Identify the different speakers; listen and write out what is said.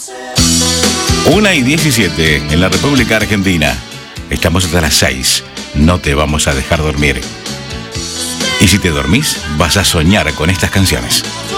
Speaker 1: 1:17 en la República Argentina. Estamos hasta las 6. No te vamos a dejar dormir. Y si te dormís, vas a soñar con estas canciones.